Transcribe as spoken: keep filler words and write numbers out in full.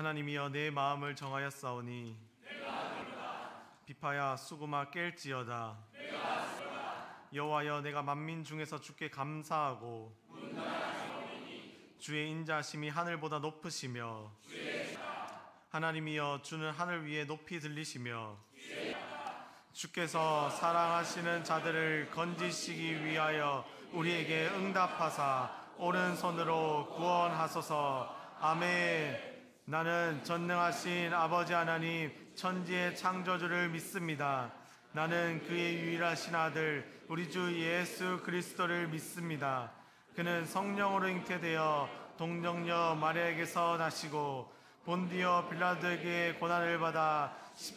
하나님이여 내 마음을 정하였사오니 비파야 수구마 깰지어다. 여호와여 내가 만민 중에서 주께 감사하고 주의 인자심이 하늘보다 높으시며 하나님이여 주는 하늘 위에 높이 들리시며 주께서 사랑하시는 자들을 건지시기 위하여 우리에게 응답하사 오른손으로 구원하소서. 아멘. 나는 전능하신 아버지 하나님 천지의 창조주를 믿습니다. 나는 그의 유일하신 아들 우리 주 예수 그리스도를 믿습니다. 그는 성령으로 잉태되어 동정녀 마리아에게서 나시고 본디오 빌라도에게 고난을 받아